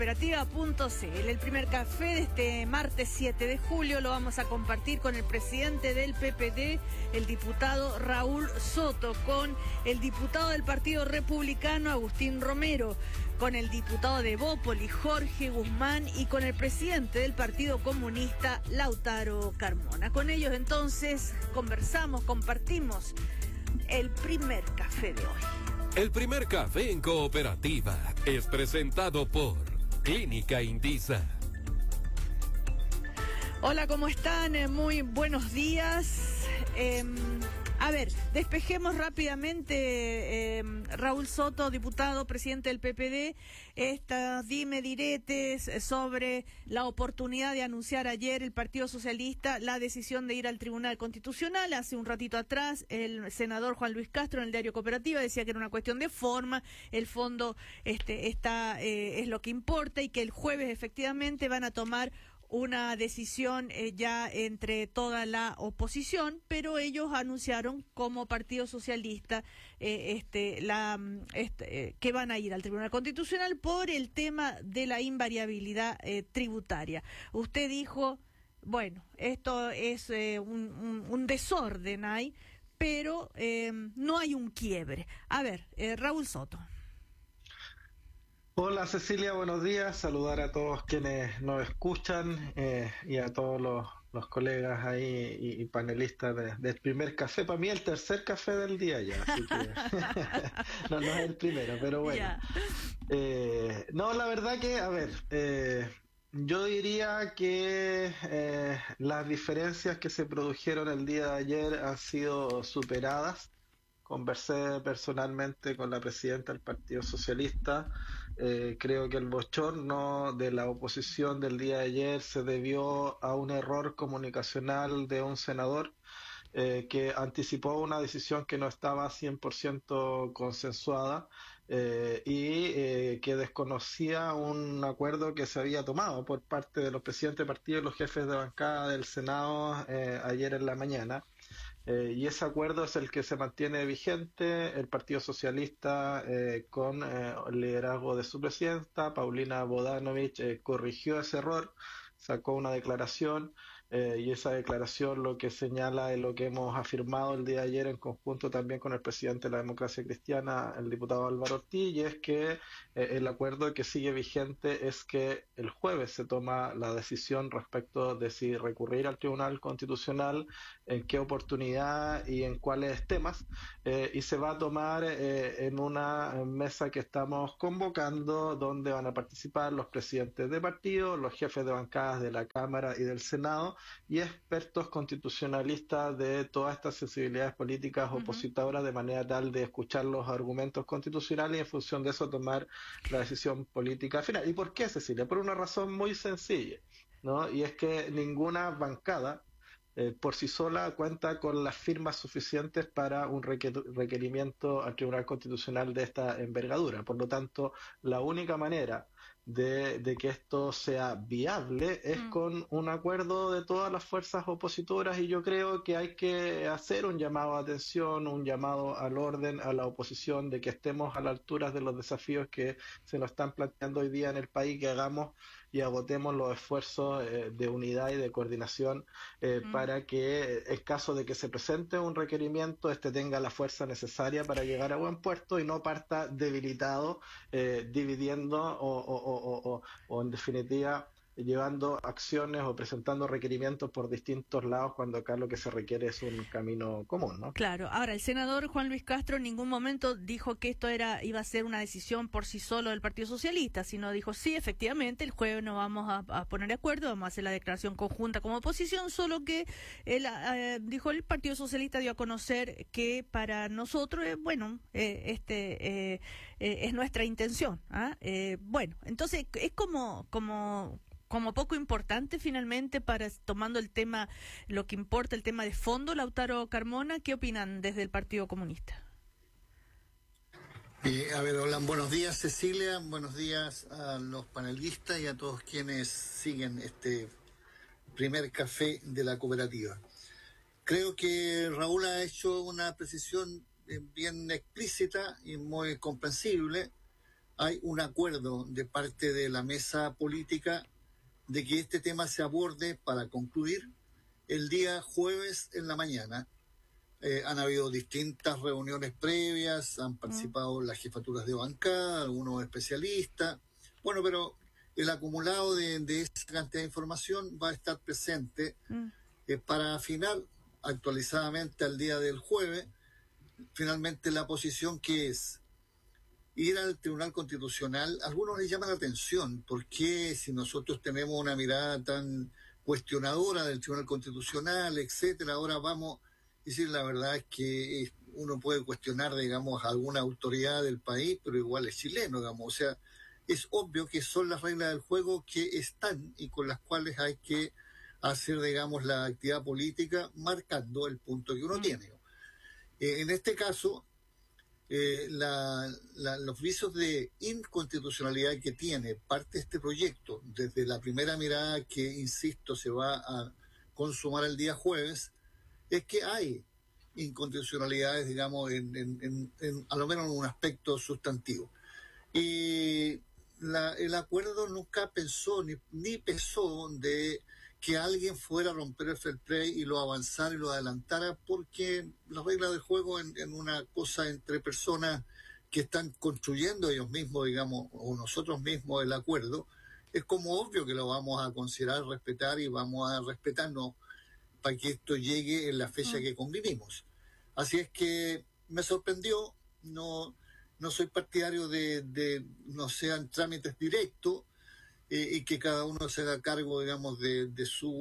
Cooperativa.cl. El primer café de este martes 7 de julio lo vamos a compartir con el presidente del PPD, el diputado Raúl Soto, con el diputado del Partido Republicano, Agustín Romero, con el diputado de Bópoli, Jorge Guzmán, y con el presidente del Partido Comunista, Lautaro Carmona. Con ellos entonces conversamos, compartimos el primer café de hoy. El primer café en Cooperativa es presentado por Clínica Indisa. Hola, ¿cómo están? Muy buenos días. A ver, despejemos rápidamente, Raúl Soto, diputado, presidente del PPD, estas diretes sobre la oportunidad de anunciar ayer el Partido Socialista la decisión de ir al Tribunal Constitucional. Hace un ratito atrás, el senador Juan Luis Castro en el diario Cooperativa decía que era una cuestión de forma, el fondo es lo que importa, y que el jueves efectivamente van a tomar una decisión ya entre toda la oposición, pero ellos anunciaron como Partido Socialista que van a ir al Tribunal Constitucional por el tema de la invariabilidad tributaria. Usted dijo, bueno, esto es un desorden ahí, pero no hay un quiebre. A ver, Raúl Soto. Hola Cecilia, buenos días. Saludar a todos quienes nos escuchan y a todos los colegas ahí y panelistas del primer café. Para mí el tercer café del día ya, así que no es el primero, pero bueno. No, la verdad que, a ver, yo diría que las diferencias que se produjeron el día de ayer han sido superadas. Conversé personalmente con la presidenta del Partido Socialista. Creo que el bochorno de la oposición del día de ayer se debió a un error comunicacional de un senador que anticipó una decisión que no estaba 100% consensuada que desconocía un acuerdo que se había tomado por parte de los presidentes de partido y los jefes de bancada del Senado ayer en la mañana. Y ese acuerdo es el que se mantiene vigente. El Partido Socialista, con el liderazgo de su presidenta, Paulina Bodanovich, corrigió ese error, sacó una declaración, y esa declaración lo que señala es lo que hemos afirmado el día de ayer en conjunto también con el presidente de la Democracia Cristiana, el diputado Álvaro Ortiz, y es que el acuerdo que sigue vigente es que el jueves se toma la decisión respecto de si recurrir al Tribunal Constitucional, en qué oportunidad y en cuáles temas, y se va a tomar en una mesa que estamos convocando, donde van a participar los presidentes de partido, los jefes de bancadas de la Cámara y del Senado, y expertos constitucionalistas de todas estas sensibilidades políticas opositoras, de manera tal de escuchar los argumentos constitucionales y en función de eso tomar la decisión política final. ¿Y por qué, Cecilia? Por una razón muy sencilla, ¿no? Y es que ninguna bancada por sí sola cuenta con las firmas suficientes para un requerimiento al Tribunal Constitucional de esta envergadura. Por lo tanto, la única manera de que esto sea viable es con un acuerdo de todas las fuerzas opositoras, y yo creo que hay que hacer un llamado a atención, un llamado al orden, a la oposición, de que estemos a la altura de los desafíos que se nos están planteando hoy día en el país, que hagamos y agotemos los esfuerzos de unidad y de coordinación para que, en caso de que se presente un requerimiento, tenga la fuerza necesaria para llegar a buen puerto y no parta debilitado, dividiendo o en definitiva llevando acciones o presentando requerimientos por distintos lados, cuando acá lo que se requiere es un camino común, ¿no? Claro. Ahora, el senador Juan Luis Castro en ningún momento dijo que esto iba a ser una decisión por sí solo del Partido Socialista, sino dijo, sí, efectivamente, el jueves nos vamos a poner de acuerdo, vamos a hacer la declaración conjunta como oposición, solo que él dijo, el Partido Socialista dio a conocer que para nosotros, es nuestra intención. Bueno, entonces es como poco importante finalmente, para tomando el tema, lo que importa, el tema de fondo, Lautaro Carmona. ¿Qué opinan desde el Partido Comunista? Hola, buenos días Cecilia, buenos días a los panelistas y a todos quienes siguen este primer café de la cooperativa. Creo que Raúl ha hecho una precisión bien explícita y muy comprensible hay un acuerdo de parte de la mesa política de que este tema se aborde para concluir el día jueves en la mañana. Han habido distintas reuniones previas, han participado las jefaturas de bancada, algunos especialistas. Bueno, pero el acumulado de esa cantidad de información va a estar presente para afinar actualizadamente al día del jueves, finalmente la posición que es ir al Tribunal Constitucional. Algunos les llaman la atención, ¿por qué si nosotros tenemos una mirada tan cuestionadora del Tribunal Constitucional, etcétera, ahora vamos a decir? La verdad es que uno puede cuestionar, digamos, a alguna autoridad del país, pero igual es chileno, digamos, o sea, es obvio que son las reglas del juego que están y con las cuales hay que hacer, digamos, la actividad política marcando el punto que uno tiene. En este caso, los visos de inconstitucionalidad que tiene parte de este proyecto, desde la primera mirada que, insisto, se va a consumar el día jueves, es que hay inconstitucionalidades, digamos, a lo menos en un aspecto sustantivo. Y el acuerdo nunca pensó ni pesó de que alguien fuera a romper el fair play y lo avanzara y lo adelantara, porque las reglas del juego en una cosa entre personas que están construyendo ellos mismos, digamos, o nosotros mismos el acuerdo, es como obvio que lo vamos a considerar, respetar y vamos a respetarnos para que esto llegue en la fecha que convivimos. Así es que me sorprendió, no soy partidario de no sean trámites directos y que cada uno se haga cargo, digamos, de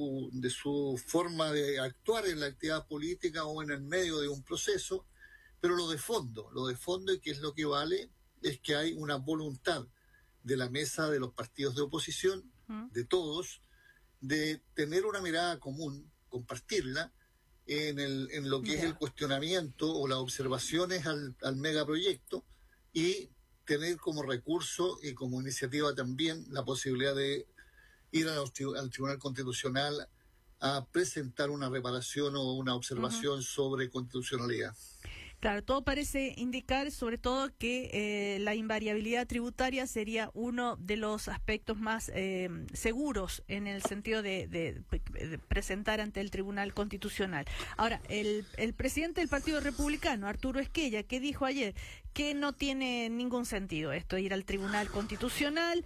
su forma de actuar en la actividad política o en el medio de un proceso, pero lo de fondo y que es lo que vale, es que hay una voluntad de la mesa de los partidos de oposición, de todos, de tener una mirada común, compartirla en lo que es el cuestionamiento o las observaciones al megaproyecto, y tener como recurso y como iniciativa también la posibilidad de ir al Tribunal Constitucional a presentar una reparación o una observación sobre constitucionalidad. Claro, todo parece indicar, sobre todo, que la invariabilidad tributaria sería uno de los aspectos más seguros en el sentido de presentar ante el Tribunal Constitucional. Ahora, el presidente del Partido Republicano, Arturo Esquella, que dijo ayer que no tiene ningún sentido esto, ir al Tribunal Constitucional,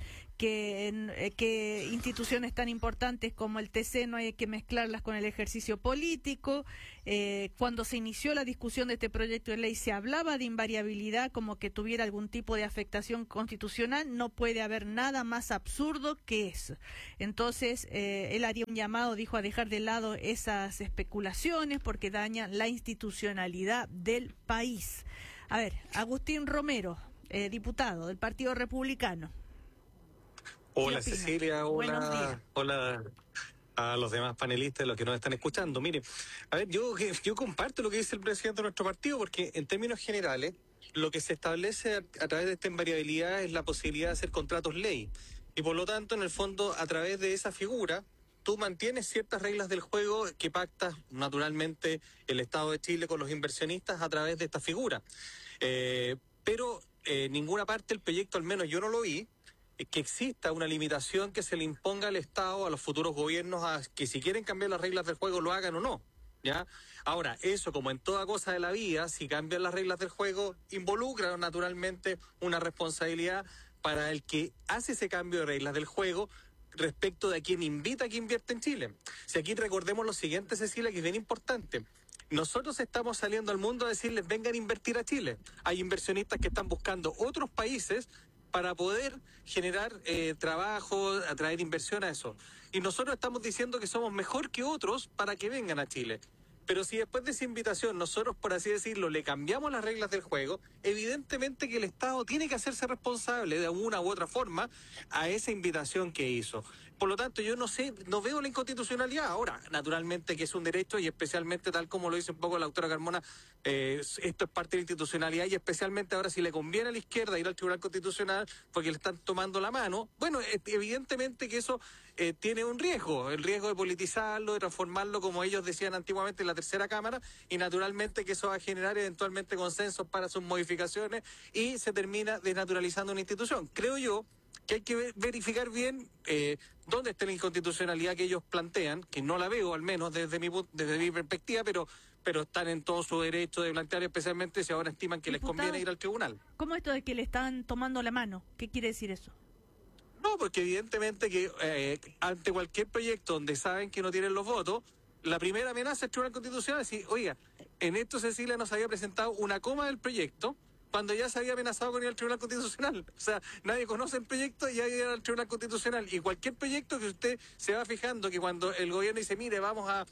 que instituciones tan importantes como el TC no hay que mezclarlas con el ejercicio político. Cuando se inició la discusión de este proyecto de ley se hablaba de invariabilidad como que tuviera algún tipo de afectación constitucional. No puede haber nada más absurdo que eso. Entonces, él haría un llamado, dijo, a dejar de lado esas especulaciones porque dañan la institucionalidad del país. A ver, Agustín Romero, diputado del Partido Republicano. Hola Cecilia, hola a los demás panelistas, los que nos están escuchando. Mire, a ver, yo comparto lo que dice el presidente de nuestro partido, porque en términos generales lo que se establece a través de esta invariabilidad es la posibilidad de hacer contratos ley, y por lo tanto, en el fondo, a través de esa figura, tú mantienes ciertas reglas del juego que pactas naturalmente el Estado de Chile con los inversionistas a través de esta figura. Pero en ninguna parte del proyecto, al menos yo no lo vi, que exista una limitación que se le imponga al Estado, a los futuros gobiernos, a que si quieren cambiar las reglas del juego lo hagan o no, ¿ya? Ahora, eso, como en toda cosa de la vida, si cambian las reglas del juego, involucra naturalmente una responsabilidad para el que hace ese cambio de reglas del juego respecto de a quien invita a que invierta en Chile. Si aquí recordemos lo siguiente, Cecilia, que es bien importante. Nosotros estamos saliendo al mundo a decirles vengan a invertir a Chile. Hay inversionistas que están buscando otros países para poder generar trabajo, atraer inversión a eso. Y nosotros estamos diciendo que somos mejor que otros para que vengan a Chile. Pero si después de esa invitación nosotros, por así decirlo, le cambiamos las reglas del juego, evidentemente que el Estado tiene que hacerse responsable de una u otra forma a esa invitación que hizo. Por lo tanto, yo no veo la inconstitucionalidad. Ahora, naturalmente que es un derecho y especialmente tal como lo dice un poco la doctora Carmona, esto es parte de la institucionalidad y especialmente ahora si le conviene a la izquierda ir al Tribunal Constitucional porque le están tomando la mano, bueno, evidentemente que eso tiene un riesgo, el riesgo de politizarlo, de transformarlo como ellos decían antiguamente en la tercera cámara y naturalmente que eso va a generar eventualmente consensos para sus modificaciones y se termina desnaturalizando una institución. Creo yo que hay que verificar bien dónde está la inconstitucionalidad que ellos plantean, que no la veo al menos desde mi perspectiva, pero están en todo su derecho de plantear, especialmente si ahora estiman que Diputado, les conviene ir al tribunal. ¿Cómo esto de que le están tomando la mano? ¿Qué quiere decir eso? No, porque evidentemente que ante cualquier proyecto donde saben que no tienen los votos, la primera amenaza del Tribunal Constitucional es decir, oiga, en esto Cecilia nos había presentado una coma del proyecto, cuando ya se había amenazado con ir al Tribunal Constitucional. O sea, nadie conoce el proyecto y ya ir al Tribunal Constitucional. Y cualquier proyecto que usted se va fijando que cuando el gobierno dice, mire, vamos a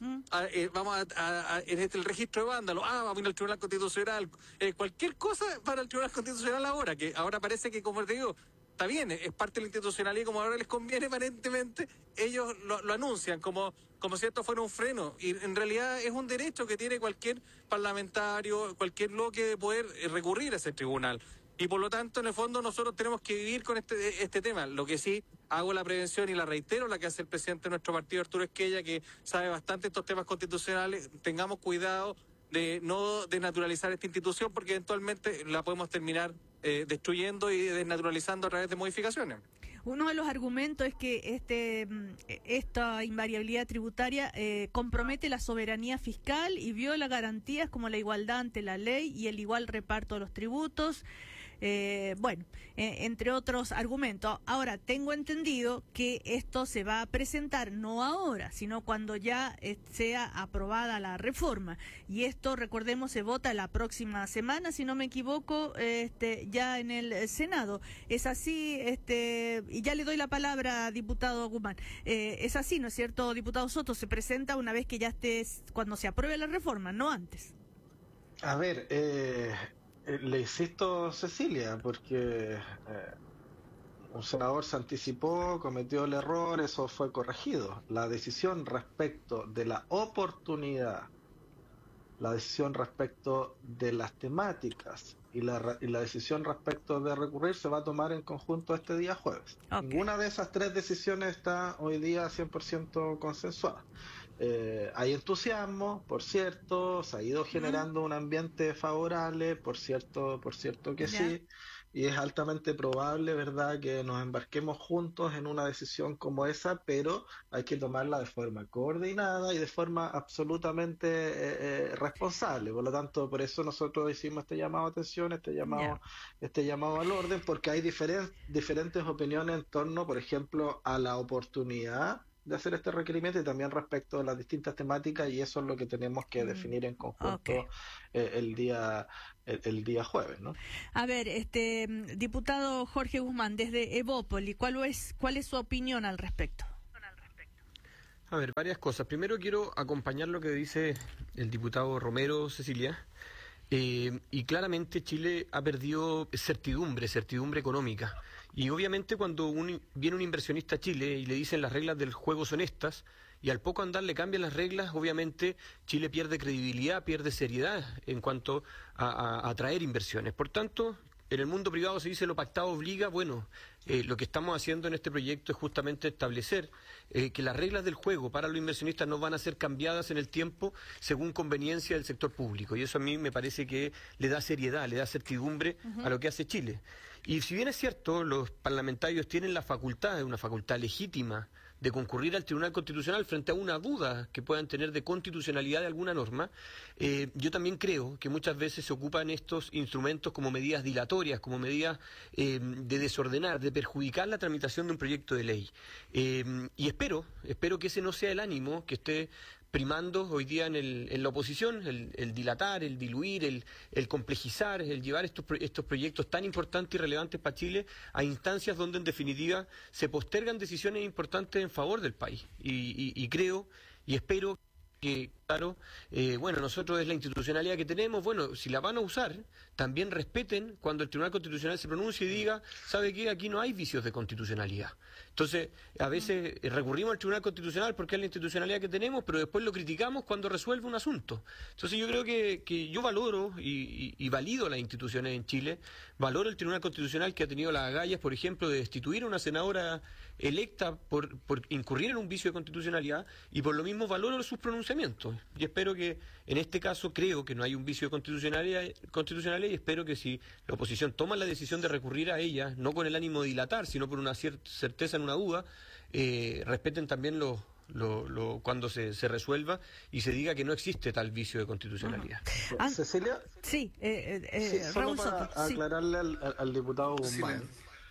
en el registro de vándalos, vamos a ir al Tribunal Constitucional, cualquier cosa para el Tribunal Constitucional ahora, que ahora parece que, como te digo, está bien, es parte de la institucionalidad y como ahora les conviene aparentemente, ellos lo anuncian como si esto fuera un freno. Y en realidad es un derecho que tiene cualquier parlamentario, cualquier bloque de poder recurrir a ese tribunal. Y por lo tanto, en el fondo, nosotros tenemos que vivir con este tema. Lo que sí hago la prevención y la reitero, la que hace el presidente de nuestro partido, Arturo Esquella, que sabe bastante estos temas constitucionales, tengamos cuidado de no desnaturalizar esta institución porque eventualmente la podemos terminar destruyendo y desnaturalizando a través de modificaciones. Uno de los argumentos es que esta invariabilidad tributaria compromete la soberanía fiscal y viola garantías como la igualdad ante la ley y el igual reparto de los tributos. Entre otros argumentos. Ahora, tengo entendido que esto se va a presentar no ahora, sino cuando ya sea aprobada la reforma. Y esto, recordemos, se vota la próxima semana, si no me equivoco, ya en el Senado. Es así, y ya le doy la palabra, diputado Guzmán. Es así, ¿no es cierto, diputado Soto? Se presenta una vez que ya cuando se apruebe la reforma, no antes. A ver, le insisto, Cecilia, porque un senador se anticipó, cometió el error, eso fue corregido. La decisión respecto de la oportunidad, la decisión respecto de las temáticas y la decisión respecto de recurrir se va a tomar en conjunto este día jueves. Okay. Ninguna de esas tres decisiones está hoy día 100% consensuada. Hay entusiasmo, por cierto, se ha ido generando un ambiente favorable, por cierto que sí, y es altamente probable, ¿verdad?, que nos embarquemos juntos en una decisión como esa, pero hay que tomarla de forma coordinada y de forma absolutamente responsable. Por lo tanto, por eso nosotros hicimos este llamado a atención, este llamado al orden, porque hay diferentes opiniones en torno, por ejemplo, a la oportunidad de hacer este requerimiento y también respecto a las distintas temáticas, y eso es lo que tenemos que definir en conjunto el día jueves, ¿no? A ver, diputado Jorge Guzmán, desde Evópoli, ¿cuál es su opinión al respecto? A ver, varias cosas. Primero quiero acompañar lo que dice el diputado Romero, Cecilia, y claramente Chile ha perdido certidumbre económica. Y obviamente cuando viene un inversionista a Chile y le dicen las reglas del juego son estas, y al poco andar le cambian las reglas, obviamente Chile pierde credibilidad, pierde seriedad en cuanto a atraer inversiones. Por tanto, en el mundo privado se dice lo pactado obliga. Bueno, lo que estamos haciendo en este proyecto es justamente establecer que las reglas del juego para los inversionistas no van a ser cambiadas en el tiempo según conveniencia del sector público. Y eso a mí me parece que le da seriedad, le da certidumbre a lo que hace Chile. Y si bien es cierto, los parlamentarios tienen la facultad, una facultad legítima, de concurrir al Tribunal Constitucional frente a una duda que puedan tener de constitucionalidad de alguna norma, yo también creo que muchas veces se ocupan estos instrumentos como medidas dilatorias, como medidas de desordenar, de perjudicar la tramitación de un proyecto de ley. Y espero que ese no sea el ánimo que esté primando hoy día en la oposición, el dilatar, el diluir, el complejizar, el llevar estos proyectos tan importantes y relevantes para Chile a instancias donde en definitiva se postergan decisiones importantes en favor del país. Y creo y espero que claro, bueno, nosotros es la institucionalidad que tenemos, bueno, si la van a usar, también respeten cuando el Tribunal Constitucional se pronuncie y diga, ¿sabe qué? Aquí no hay vicios de constitucionalidad. Entonces, a veces recurrimos al Tribunal Constitucional porque es la institucionalidad que tenemos, pero después lo criticamos cuando resuelve un asunto. Entonces yo creo que yo valoro y valido las instituciones en Chile, valoro el Tribunal Constitucional que ha tenido las agallas, por ejemplo, de destituir a una senadora electa por incurrir en un vicio de constitucionalidad, y por lo mismo valoro sus pronunciamientos. Y espero que, en este caso, creo que no hay un vicio de constitucionalidad, y espero que si la oposición toma la decisión de recurrir a ella, no con el ánimo de dilatar, sino por una certeza en una duda, respeten también cuando se resuelva y se diga que no existe tal vicio de constitucionalidad. Cecilia. Sí, solo para aclararle al diputado Guzmán.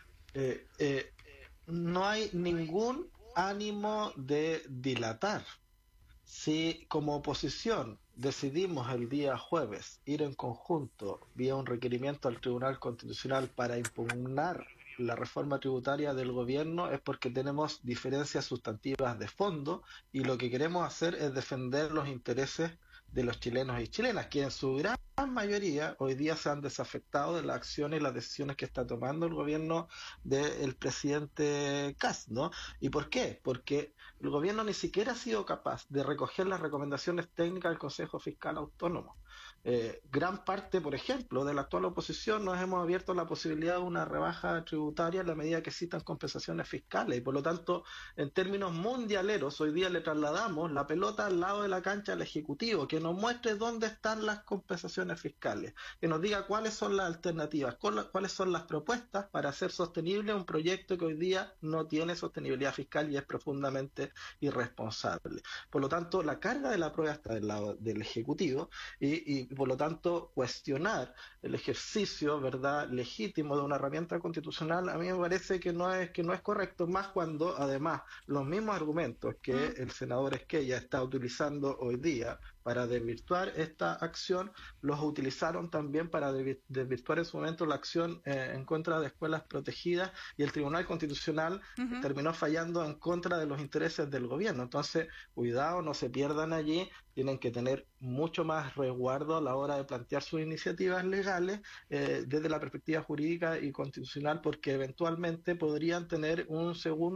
No hay ningún ánimo de dilatar. Si como oposición decidimos el día jueves ir en conjunto vía un requerimiento al Tribunal Constitucional para impugnar la reforma tributaria del gobierno, es porque tenemos diferencias sustantivas de fondo, y lo que queremos hacer es defender los intereses de los chilenos y chilenas, que en su gran mayoría hoy día se han desafectado de las acciones y las decisiones que está tomando el gobierno del presidente Kast, ¿no? ¿Y por qué? Porque el gobierno ni siquiera ha sido capaz de recoger las recomendaciones técnicas del Consejo Fiscal Autónomo. Gran parte, por ejemplo, de la actual oposición nos hemos abierto la posibilidad de una rebaja tributaria en la medida que existan compensaciones fiscales, y por lo tanto, en términos mundialeros, hoy día le trasladamos la pelota al lado de la cancha al Ejecutivo, que nos muestre dónde están las compensaciones fiscales, que nos diga cuáles son las alternativas, cuáles son las propuestas para hacer sostenible un proyecto que hoy día no tiene sostenibilidad fiscal y es profundamente irresponsable. Por lo tanto, la carga de la prueba está del lado del Ejecutivo, y por lo tanto cuestionar el ejercicio, ¿verdad?, legítimo de una herramienta constitucional, a mí me parece que no es correcto, más cuando además los mismos argumentos que el senador Esquella está utilizando hoy día para desvirtuar esta acción, los utilizaron también para desvirtuar en su momento la acción en contra de escuelas protegidas, y el Tribunal Constitucional terminó fallando en contra de los intereses del gobierno. Entonces, cuidado, no se pierdan allí, tienen que tener mucho más resguardo a la hora de plantear sus iniciativas legales desde la perspectiva jurídica y constitucional, porque eventualmente podrían tener una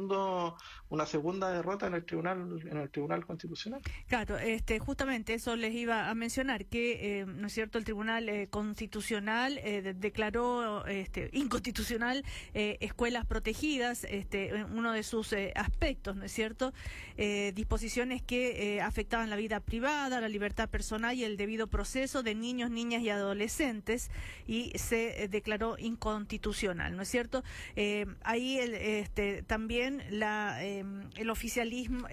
segunda derrota en el Tribunal Constitucional. Claro, justamente eso les iba a mencionar, que no es cierto, el Tribunal Constitucional declaró inconstitucional escuelas protegidas, uno de sus aspectos, ¿no es cierto? Disposiciones que afectaban la vida privada, la libertad personal y el debido proceso de niños, niñas y adolescentes, y se declaró inconstitucional, ¿no es cierto? Ahí también el oficialismo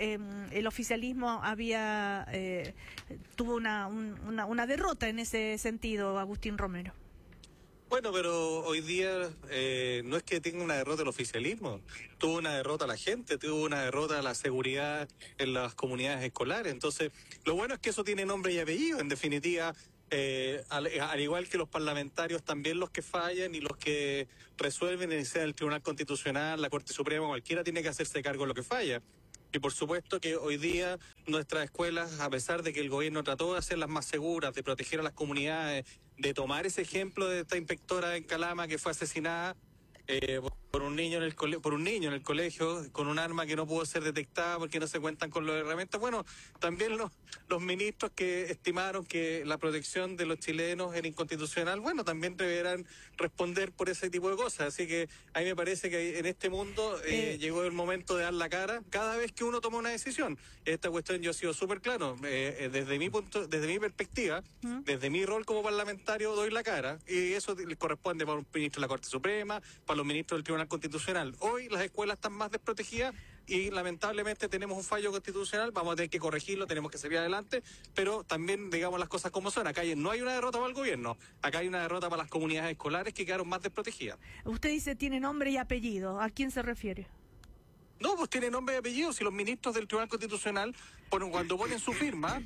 tuvo una derrota en ese sentido, Agustín Romero. Bueno, pero hoy día no es que tenga una derrota el oficialismo, tuvo una derrota la gente, tuvo una derrota la seguridad en las comunidades escolares. Entonces, lo bueno es que eso tiene nombre y apellido, en definitiva. Al igual que los parlamentarios, también los que fallan y los que resuelven, sea el Tribunal Constitucional, la Corte Suprema, cualquiera tiene que hacerse cargo de lo que falla. Y por supuesto que hoy día nuestras escuelas, a pesar de que el gobierno trató de hacerlas más seguras, de proteger a las comunidades, de tomar ese ejemplo de esta inspectora en Calama que fue asesinada por un niño en el colegio con un arma que no pudo ser detectada porque no se cuentan con las herramientas. Bueno, también los ministros que estimaron que la protección de los chilenos era inconstitucional, bueno, también deberán responder por ese tipo de cosas. Así que a mí me parece que en este mundo llegó el momento de dar la cara cada vez que uno toma una decisión. Esta cuestión yo he sido súper claro, desde mi perspectiva, desde mi rol como parlamentario doy la cara, y eso le corresponde para un ministro de la Corte Suprema, para los ministros del Tribunal Constitucional. Hoy las escuelas están más desprotegidas y lamentablemente tenemos un fallo constitucional, vamos a tener que corregirlo, tenemos que seguir adelante, pero también digamos las cosas como son. Acá no hay una derrota para el gobierno, acá hay una derrota para las comunidades escolares que quedaron más desprotegidas. Usted dice tiene nombre y apellido, ¿a quién se refiere? No, pues tiene nombre y apellido. Si los ministros del Tribunal Constitucional, cuando ponen su firma,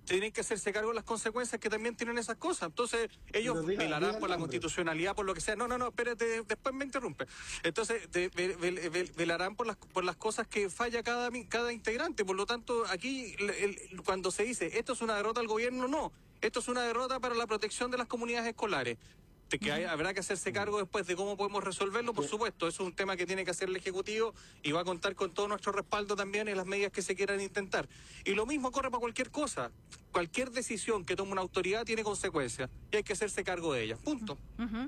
tienen que hacerse cargo de las consecuencias que también tienen esas cosas. Entonces, ellos Pero velarán por la nombre. constitucionalidad, por lo que sea. No, espérate, después me interrumpe. Entonces, velarán por las cosas que falla cada integrante. Por lo tanto, aquí, cuando se dice, esto es una derrota al gobierno, no. Esto es una derrota para la protección de las comunidades escolares. Habrá que hacerse cargo después de cómo podemos resolverlo, por supuesto. Eso es un tema que tiene que hacer el Ejecutivo y va a contar con todo nuestro respaldo también en las medidas que se quieran intentar. Y lo mismo corre para cualquier cosa. Cualquier decisión que tome una autoridad tiene consecuencias y hay que hacerse cargo de ellas. Punto.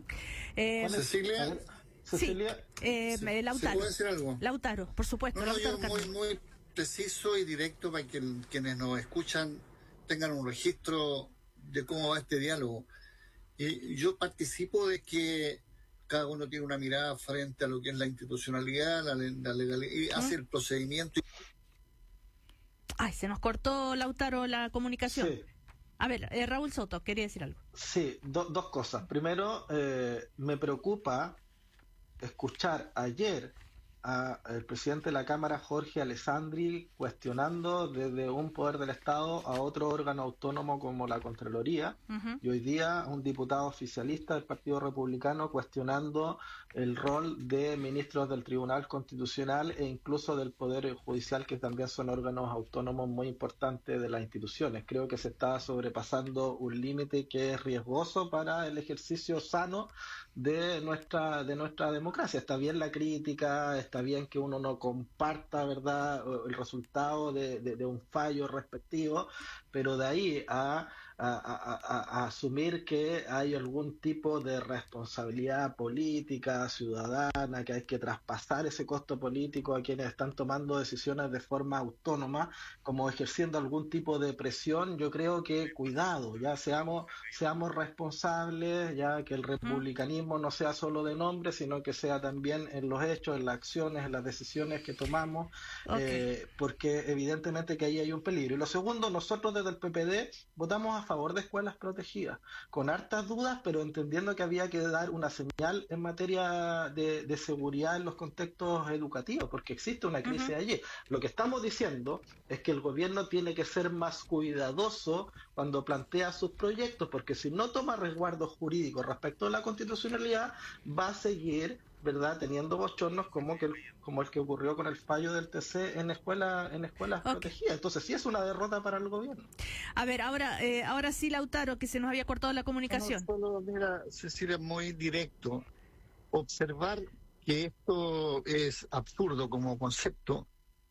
Cecilia. Cecilia. Lautaro. ¿Se puede decir algo? Lautaro, por supuesto. No, Lautaro yo muy preciso y directo para que quienes nos escuchan tengan un registro de cómo va este diálogo. Y yo participo de que cada uno tiene una mirada frente a lo que es la institucionalidad, la legalidad, y hace el procedimiento. Ay, se nos cortó, Lautaro, la comunicación. Sí. A ver, Raúl Soto, quería decir algo. Sí, dos cosas. Primero, me preocupa escuchar ayer al presidente de la Cámara, Jorge Alessandri, cuestionando desde un poder del Estado a otro órgano autónomo como la Contraloría, y hoy día un diputado oficialista del Partido Republicano cuestionando el rol de ministros del Tribunal Constitucional e incluso del Poder Judicial, que también son órganos autónomos muy importantes de las instituciones. Creo que se está sobrepasando un límite que es riesgoso para el ejercicio sano de nuestra democracia. Está bien la crítica, está bien que uno no comparta, ¿verdad?, el resultado de un fallo respectivo, pero de ahí a asumir que hay algún tipo de responsabilidad política, ciudadana, que hay que traspasar ese costo político a quienes están tomando decisiones de forma autónoma, como ejerciendo algún tipo de presión, yo creo que cuidado, ya seamos responsables, ya que el republicanismo no sea solo de nombre, sino que sea también en los hechos, en las acciones, en las decisiones que tomamos, porque evidentemente que ahí hay un peligro. Y lo segundo, nosotros desde el PPD votamos a favor de escuelas protegidas, con hartas dudas, pero entendiendo que había que dar una señal en materia de seguridad en los contextos educativos, porque existe una crisis allí. Lo que estamos diciendo es que el gobierno tiene que ser más cuidadoso cuando plantea sus proyectos, porque si no toma resguardos jurídicos respecto a la constitucionalidad, va a seguir, ¿verdad?, teniendo bochornos como el que ocurrió con el fallo del TC en escuelas protegidas. Entonces sí es una derrota para el gobierno. A ver, ahora sí, Lautaro, que se nos había cortado la comunicación. No, solo, mira, Cecilia, muy directo. Observar que esto es absurdo como concepto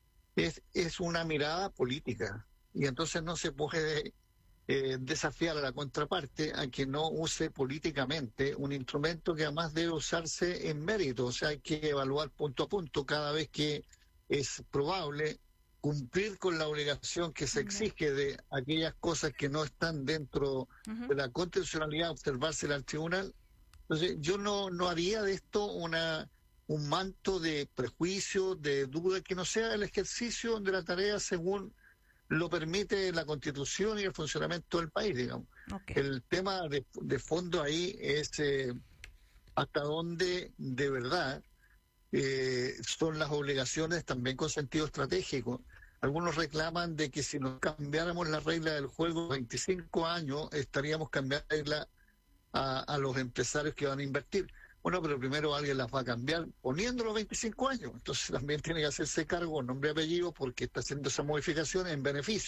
es una mirada política. Y entonces no se puede desafiar a la contraparte a que no use políticamente un instrumento que además debe usarse en mérito. O sea, hay que evaluar punto a punto cada vez que es probable cumplir con la obligación que se exige de aquellas cosas que no están dentro de la constitucionalidad, observársela al tribunal. Entonces, yo no haría de esto un manto de prejuicio, de duda, que no sea el ejercicio de la tarea según lo permite la Constitución y el funcionamiento del país, digamos. El tema de fondo ahí es hasta dónde de verdad son las obligaciones también con sentido estratégico. Algunos reclaman de que si nos cambiáramos la regla del juego 25 años, estaríamos cambiando la regla a los empresarios que van a invertir. Bueno, pero primero alguien las va a cambiar poniendo los 25 años. Entonces también tiene que hacerse cargo, nombre y apellido, porque está haciendo esa modificación en beneficio